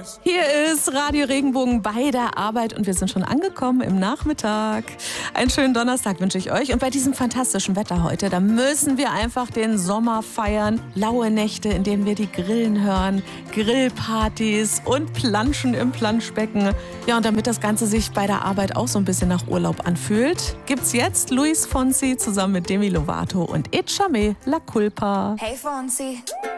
Hier ist Radio Regenbogen bei der Arbeit und wir sind schon angekommen im Nachmittag. Einen schönen Donnerstag wünsche ich euch und bei diesem fantastischen Wetter heute, da müssen wir einfach den Sommer feiern. Laue Nächte, in denen wir die Grillen hören, Grillpartys und Planschen im Planschbecken. Ja, und damit das Ganze sich bei der Arbeit auch so ein bisschen nach Urlaub anfühlt, gibt's jetzt Luis Fonsi zusammen mit Demi Lovato und Echame La Culpa. Hey Fonsi.